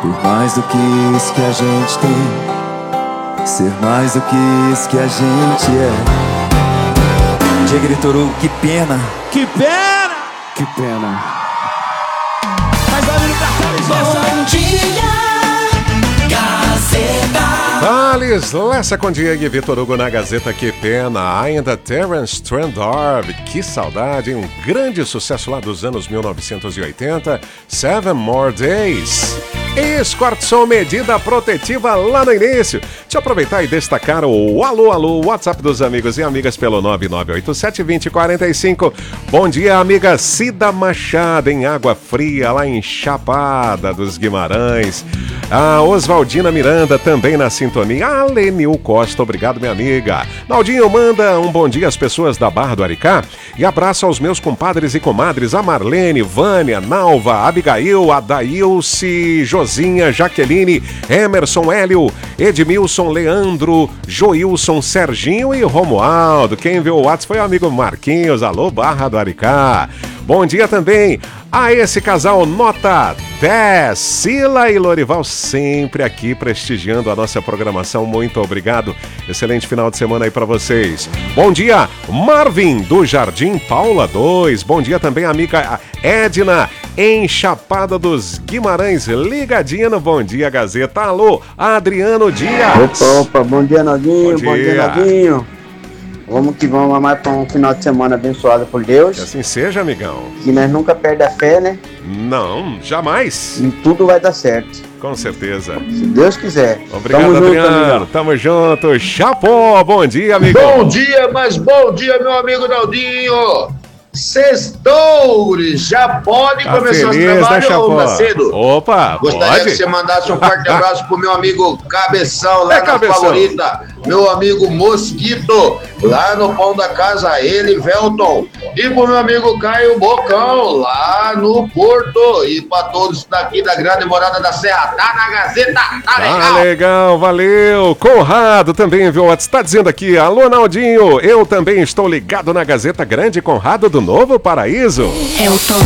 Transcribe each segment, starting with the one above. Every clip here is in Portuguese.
Por mais do que isso que a gente tem, ser mais do que isso que a gente é. Diego Vitor, que pena. Que pena! Que pena. Mais barulho pra cá, Bom dia, Gazeta. Thales Lessa com Diego e Vitor Hugo na Gazeta. Que pena, ainda Terence Trent D'Arby, que saudade, um grande sucesso lá dos anos 1980, Seven More Days. Escortson, medida protetiva lá no início. Deixa eu aproveitar e destacar o alô, WhatsApp dos amigos e amigas pelo 9987-2045. Bom dia, amiga Cida Machado, em Água Fria, lá em Chapada dos Guimarães. A Oswaldina Miranda também na sintonia. A Lenil Costa, obrigado, minha amiga. Naldinho manda um bom dia às pessoas da Barra do Aricá e abraço aos meus compadres e comadres, a Marlene, Vânia, Nalva, Abigail, Adailce, Josinha, Jaqueline, Emerson, Hélio, Edmilson, Leandro, Joilson, Serginho e Romualdo. Quem viu o WhatsApp foi o amigo Marquinhos. Alô, Barra do Aricá. Bom dia também a esse casal nota 10, Sila e Lorival, sempre aqui prestigiando a nossa programação. Muito obrigado. Excelente final de semana aí pra vocês. Bom dia, Marvin, do Jardim Paula 2. Bom dia também, amiga Edna, em Chapada dos Guimarães, ligadinha no Bom Dia Gazeta. Alô, Adriano Dias. Opa, bom dia, Naldinho. Bom dia, Naldinho. Vamos que vamos mais para um final de semana abençoado por Deus. Que assim seja, amigão. Que nós nunca perdemos a fé, né? Não, jamais. E tudo vai dar certo. Com certeza. Se Deus quiser. Obrigado, Adriano. Tamo junto. Chapó, bom dia, amigão. Bom dia, mas bom dia, meu amigo Naldinho. Sextou, já pode Tá começar feliz, o trabalho, né, ou tá cedo? Opa, Gostaria pode? que você mandasse um forte abraço pro meu amigo Cabeção, lá na Cabeção. Favorita. Meu amigo Mosquito, lá no Pão da Casa, ele, Velton. E pro meu amigo Caio Bocão, lá no Porto. E pra todos daqui da Grande Morada da Serra. Tá na Gazeta, tá legal? Tá legal, valeu. Conrado também enviou o WhatsApp, tá dizendo aqui, alô, Naldinho, eu também estou ligado na Gazeta Grande. Conrado do Novo Paraíso. É outono,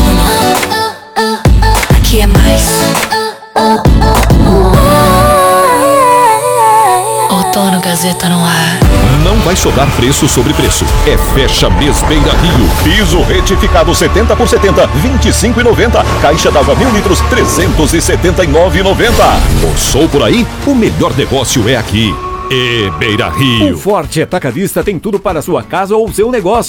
aqui é mais. Outono, Gazeta no ar. Não vai sobrar preço sobre preço. É Fecha Mês Beira Rio. Piso retificado 70 por 70, 25,90. Caixa d'água 1000 litros, 379,90. Orçou por aí? O melhor negócio é aqui. E Beira Rio. O Forte Atacadista tem tudo para a sua casa ou seu negócio.